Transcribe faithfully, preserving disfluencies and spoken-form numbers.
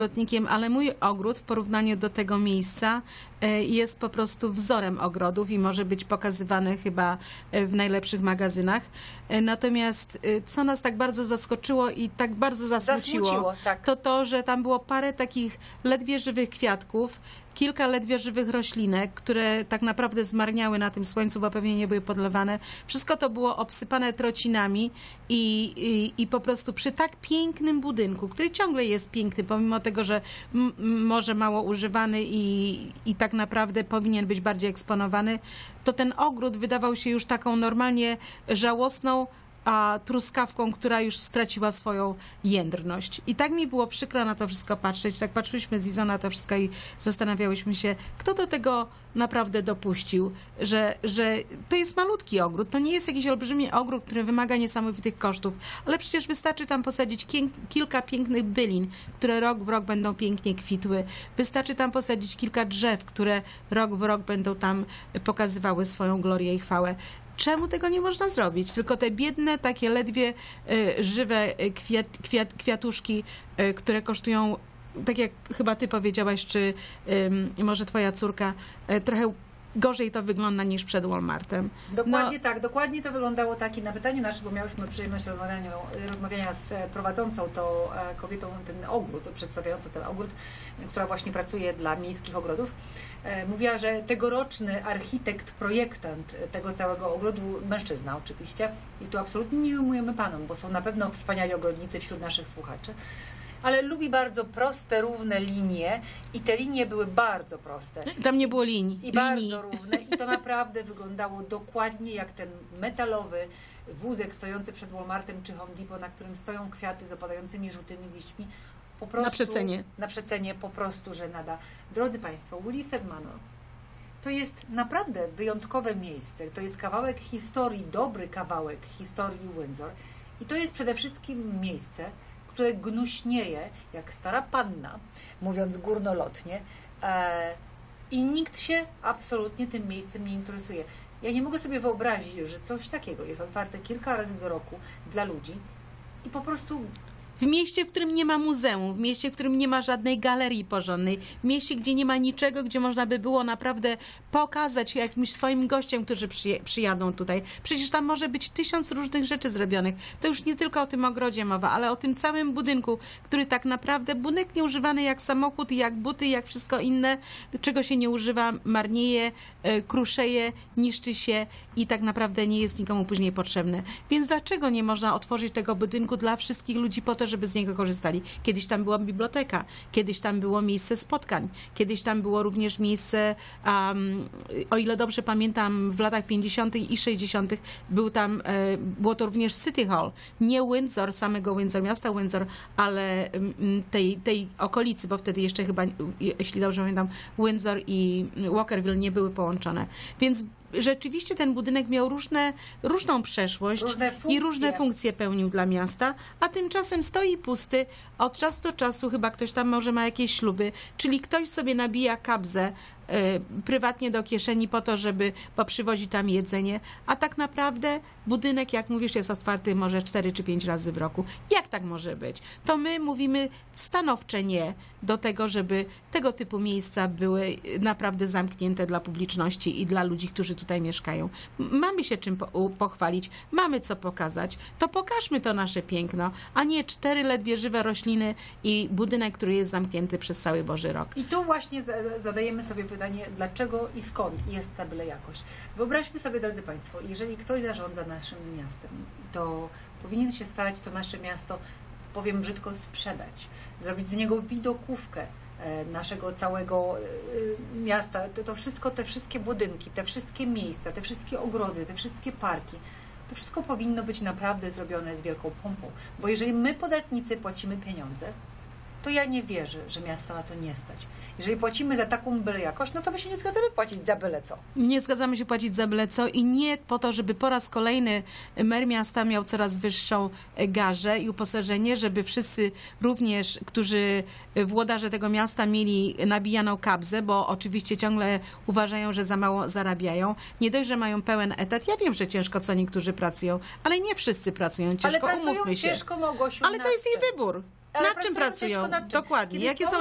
ogrodnikiem, ale mój ogród w porównaniu do tego miejsca jest po prostu wzorem ogrodów i może być pokazywany chyba w najlepszych magazynach. Natomiast co nas tak bardzo zaskoczyło i tak bardzo zasmuciło, Zasmuciło, tak. to to, że tam było parę takich ledwie żywych kwiatków, kilka ledwie żywych roślinek, które tak naprawdę zmarniały na tym słońcu, bo pewnie nie były podlewane. Wszystko to było obsypane trocinami i, i, i po prostu przy tak pięknym budynku, który ciągle jest piękny, pomimo tego, że m, może mało używany i, i tak naprawdę powinien być bardziej eksponowany, to ten ogród wydawał się już taką normalnie żałosną a truskawką, która już straciła swoją jędrność. I tak mi było przykro na to wszystko patrzeć. Tak patrzyliśmy z Izą na to wszystko i zastanawiałyśmy się, kto do tego naprawdę dopuścił, że, że to jest malutki ogród. To nie jest jakiś olbrzymi ogród, który wymaga niesamowitych kosztów, ale przecież wystarczy tam posadzić kilka pięknych bylin, które rok w rok będą pięknie kwitły. Wystarczy tam posadzić kilka drzew, które rok w rok będą tam pokazywały swoją glorię i chwałę. Czemu tego nie można zrobić? Tylko te biedne, takie ledwie y, żywe kwiat, kwiat, kwiatuszki, y, które kosztują, tak jak chyba ty powiedziałaś, czy y, może twoja córka, y, trochę gorzej to wygląda niż przed Walmartem. Dokładnie no. tak, dokładnie to wyglądało tak i na pytanie nasze, bo miałyśmy przyjemność rozmawiania, rozmawiania z prowadzącą tą kobietą, ten ogród, przedstawiającą ten ogród, która właśnie pracuje dla miejskich ogrodów. Mówiła, że tegoroczny architekt, projektant tego całego ogrodu, mężczyzna oczywiście, i tu absolutnie nie ujmujemy panom, bo są na pewno wspaniali ogrodnicy wśród naszych słuchaczy, ale lubi bardzo proste, równe linie i te linie były bardzo proste. Tam nie było linii. I bardzo równe i to naprawdę wyglądało dokładnie jak ten metalowy wózek stojący przed Walmartem czy Home Depot, na którym stoją kwiaty z opadającymi żółtymi liśćmi. Po prostu, na przecenie. Na przecenie po prostu, że nada. Drodzy Państwo, Williston Manor to jest naprawdę wyjątkowe miejsce. To jest kawałek historii, dobry kawałek historii Windsor i to jest przede wszystkim miejsce, które gnuśnieje jak stara panna, mówiąc górnolotnie, e, i nikt się absolutnie tym miejscem nie interesuje. Ja nie mogę sobie wyobrazić, że coś takiego jest otwarte kilka razy do roku dla ludzi i po prostu... W mieście, w którym nie ma muzeum, w mieście, w którym nie ma żadnej galerii porządnej, w mieście, gdzie nie ma niczego, gdzie można by było naprawdę pokazać jakimś swoim gościom, którzy przyjadą tutaj. Przecież tam może być tysiąc różnych rzeczy zrobionych. To już nie tylko o tym ogrodzie mowa, ale o tym całym budynku, który tak naprawdę, budynek nieużywany jak samochód, jak buty, jak wszystko inne, czego się nie używa, marnieje, kruszeje, niszczy się i tak naprawdę nie jest nikomu później potrzebny. Więc dlaczego nie można otworzyć tego budynku dla wszystkich ludzi po to, żeby z niego korzystali? Kiedyś tam była biblioteka, kiedyś tam było miejsce spotkań, kiedyś tam było również miejsce, um, o ile dobrze pamiętam, w latach pięćdziesiątych i sześćdziesiątych był tam, e, było to również City Hall, nie Windsor, samego Windsor, miasta Windsor, ale um, tej, tej okolicy, bo wtedy jeszcze chyba, jeśli dobrze pamiętam, Windsor i Walkerville nie były połączone. Więc rzeczywiście ten budynek miał różne, różną przeszłość różne i różne funkcje pełnił dla miasta, a tymczasem stoi pusty. Od czasu do czasu chyba ktoś tam może ma jakieś śluby, czyli ktoś sobie nabija kabzę y, prywatnie do kieszeni po to, żeby poprzywozi tam jedzenie, a tak naprawdę budynek, jak mówisz, jest otwarty może cztery czy pięć razy w roku. Jak tak może być? To my mówimy stanowcze nie do tego, żeby tego typu miejsca były naprawdę zamknięte dla publiczności i dla ludzi, którzy tutaj mieszkają. Mamy się czym pochwalić, mamy co pokazać, to pokażmy to nasze piękno, a nie cztery ledwie żywe rośliny i budynek, który jest zamknięty przez cały Boży rok. I tu właśnie zadajemy sobie pytanie, dlaczego i skąd jest ta byle jakość. Wyobraźmy sobie, drodzy Państwo, jeżeli ktoś zarządza naszym miastem, to powinien się starać to nasze miasto, powiem brzydko, sprzedać, zrobić z niego widokówkę naszego całego miasta. To, to wszystko, te wszystkie budynki, te wszystkie miejsca, te wszystkie ogrody, te wszystkie parki, to wszystko powinno być naprawdę zrobione z wielką pompą. Bo jeżeli my, podatnicy, płacimy pieniądze, to ja nie wierzę, że miasta na to nie stać. Jeżeli płacimy za taką byle jakość, no to my się nie zgadzamy płacić za byle co. Nie zgadzamy się płacić za byle co i nie po to, żeby po raz kolejny mer miasta miał coraz wyższą garzę i uposażenie, żeby wszyscy również, którzy włodarze tego miasta mieli nabijaną kabzę, bo oczywiście ciągle uważają, że za mało zarabiają. Nie dość, że mają pełen etat. Ja wiem, że ciężko co niektórzy pracują, ale nie wszyscy pracują ciężko, ale pracują umówmy się. ciężko, Małgosiu, ale to jest jej wybór. Ale Nad czym pracują pracują? ciężko nad czym? Dokładnie. Kiedy Jakie są